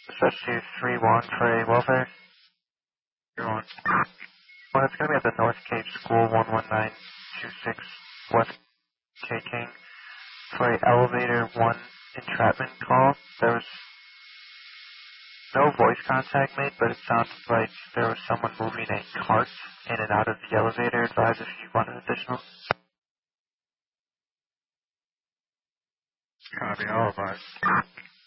Especially 3-1 for a welfare. 3-1. Well, it's going to be at the North Cape School 11926 West K King for a elevator 1 entrapment call. There was no voice contact made, but it sounded like there was someone moving a cart in and out of the elevator. Advise if you want an additional. Copy, all of us.